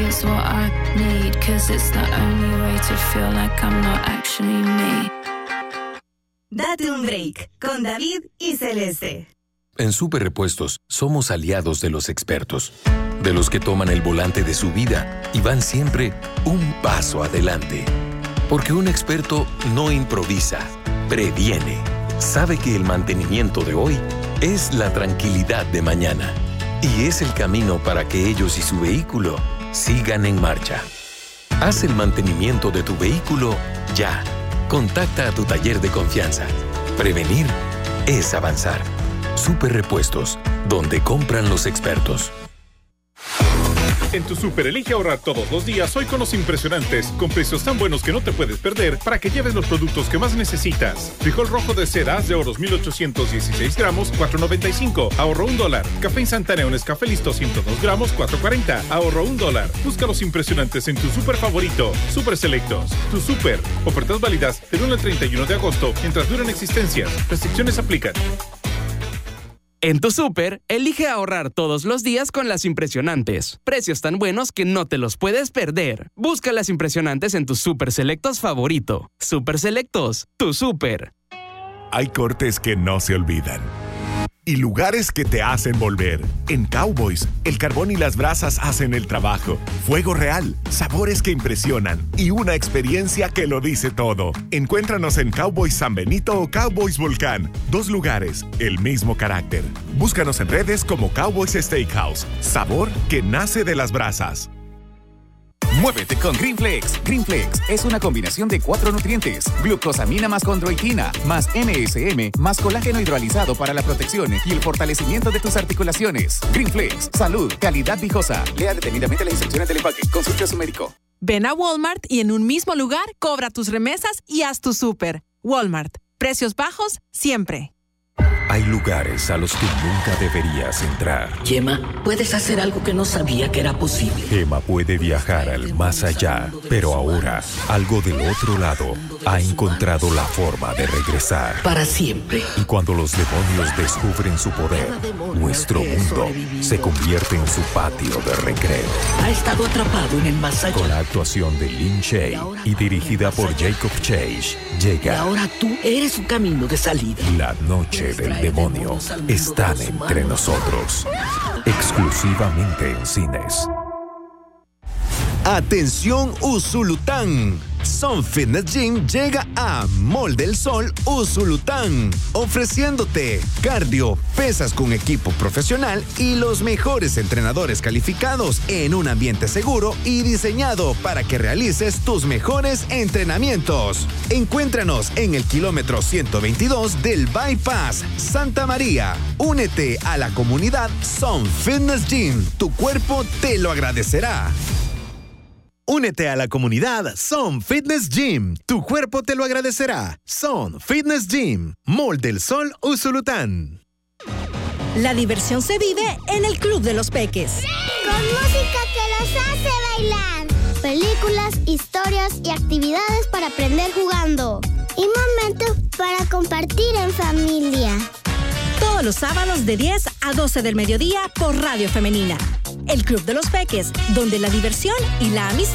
is what I need, 'cause it's the only way to feel like I'm not actually me. Date un break con David y Celeste. En Super Repuestos somos aliados de los expertos, de los que toman el volante de su vida y van siempre un paso adelante. Porque un experto no improvisa, previene. Sabe que el mantenimiento de hoy es la tranquilidad de mañana y es el camino para que ellos y su vehículo sigan en marcha. Haz el mantenimiento de tu vehículo ya. Contacta a tu taller de confianza. Prevenir es avanzar. Super Repuestos, donde compran los expertos. En tu Super elige ahorrar todos los días hoy con los impresionantes, con precios tan buenos que no te puedes perder para que lleves los productos que más necesitas. Frijol rojo de ceras de Oros 1816 gramos, $4.95, ahorro $1. Café instantáneo Nescafé listo 102 gramos, $4.40, ahorro $1. Busca los impresionantes en tu Super favorito. Super Selectos, tu Super. Ofertas válidas del 1 al 31 de agosto mientras duran existencias. Restricciones aplican. En tu Super, elige ahorrar todos los días con las impresionantes. Precios tan buenos que no te los puedes perder. Busca las impresionantes en tu Super Selectos favorito. Super Selectos, tu Super. Hay cortes que no se olvidan y lugares que te hacen volver. En Cowboys, el carbón y las brasas hacen el trabajo. Fuego real, sabores que impresionan y una experiencia que lo dice todo. Encuéntranos en Cowboys San Benito o Cowboys Volcán. 2 lugares, el mismo carácter. Búscanos en redes como Cowboys Steakhouse. Sabor que nace de las brasas. Muévete con Green Flex. Green Flex es una combinación de 4 nutrientes: glucosamina más condroitina, más MSM, más colágeno hidrolizado para la protección y el fortalecimiento de tus articulaciones. Green Flex, salud, calidad viejosa. Lea detenidamente las instrucciones del empaque. Consulte a su médico. Ven a Walmart y en un mismo lugar cobra tus remesas y haz tu súper. Walmart. Precios bajos siempre. Hay lugares a los que nunca deberías entrar. Gemma, puedes hacer algo que no sabía que era posible. Gemma puede viajar al más allá, pero ahora, algo del otro lado, ha encontrado la forma de regresar. Para siempre. Y cuando los demonios descubren su poder, nuestro mundo se convierte en su patio de recreo. Ha estado atrapado en el más allá. Con la actuación de Lin Shaye y dirigida por Jacob Chase, llega. Y ahora tú eres su camino de salida. La noche del demonio están entre nosotros. Exclusivamente en cines. Atención Usulután. Sun Fitness Gym llega a Mall del Sol Usulután, ofreciéndote cardio, pesas con equipo profesional y los mejores entrenadores calificados en un ambiente seguro y diseñado para que realices tus mejores entrenamientos. Encuéntranos en el kilómetro 122 del Bypass, Santa María. Únete a la comunidad Sun Fitness Gym. Tu cuerpo te lo agradecerá. Únete a la comunidad Sun Fitness Gym. Tu cuerpo te lo agradecerá. Sun Fitness Gym, Mall del Sol Usulután. La diversión se vive en el Club de los Peques. Con música que los hace bailar. Películas, historias y actividades para aprender jugando. Y momentos para compartir en familia. Todos los sábados de 10 a 12 del mediodía por Radio Femenina. El Club de los Peques, donde la diversión y la amistad